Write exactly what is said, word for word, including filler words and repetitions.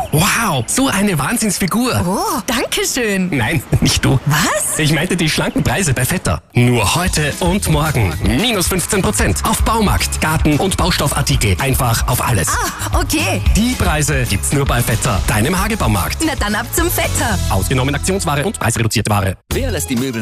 Wow, so eine Wahnsinnsfigur. Oh, danke schön. Nein, nicht du. Was? Ich meinte die schlanken Preise bei Vetter. Nur heute und morgen. Minus fünfzehn Prozent auf Baumarkt, Garten- und Baustoffartikel. Einfach auf alles. Ah, okay. Die Preise gibt's nur bei Vetter, deinem Hagebaumarkt. Na dann ab zum Vetter. Ausgenommen Aktionsware und preisreduzierte Ware. Wer lässt die Möbel